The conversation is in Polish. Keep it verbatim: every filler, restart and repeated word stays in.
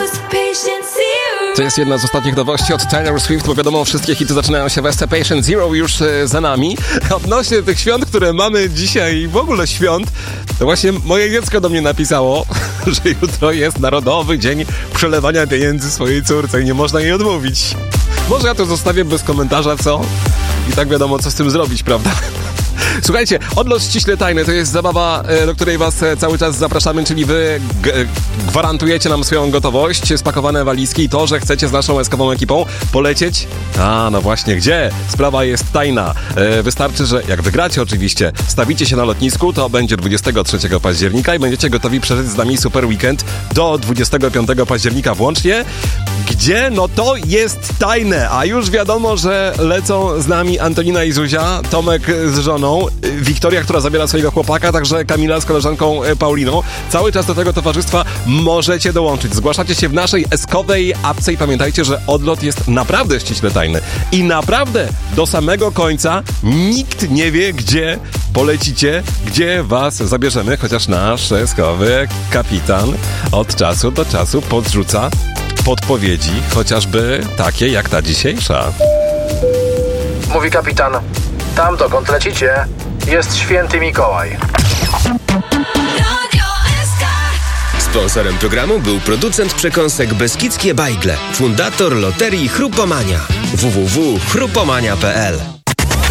To jest jedna z ostatnich nowości od Taylor Swift, bo wiadomo, wszystkie hity zaczynają się w S C Patient Zero już e, za nami. Odnośnie tych świąt, które mamy dzisiaj i w ogóle świąt, to właśnie moje dziecko do mnie napisało, że jutro jest Narodowy Dzień Przelewania Pieniędzy swojej córce i nie można jej odmówić. Może ja to zostawię bez komentarza, co? I tak wiadomo, co z tym zrobić, prawda? Słuchajcie, Odlot ściśle tajny to jest zabawa, do której was cały czas zapraszamy, czyli wy g- gwarantujecie nam swoją gotowość, spakowane walizki i to, że chcecie z naszą eskową ekipą polecieć. A, no właśnie, gdzie? Sprawa jest tajna. E, wystarczy, że jak wygracie oczywiście, stawicie się na lotnisku, to będzie dwudziestego trzeciego października i będziecie gotowi przeżyć z nami super weekend do dwudziestego piątego października włącznie. Gdzie? No to jest tajne, a już wiadomo, że lecą z nami Antonina i Zuzia, Tomek z żoną, Wiktoria, która zabiera swojego chłopaka, także Kamila z koleżanką Pauliną. Cały czas do tego towarzystwa możecie dołączyć. Zgłaszacie się w naszej eskowej apce i pamiętajcie, że odlot jest naprawdę ściśle tajny. I naprawdę do samego końca nikt nie wie, gdzie polecicie, gdzie was zabierzemy, chociaż nasz eskowy kapitan od czasu do czasu podrzuca podpowiedzi, chociażby takie jak ta dzisiejsza. Mówi kapitan, tam dokąd lecicie jest święty Mikołaj. Sponsorem programu był producent przekąsek Beskidzkie Bajgle, fundator loterii Chrupomania. w w w kropka chrupomania kropka p l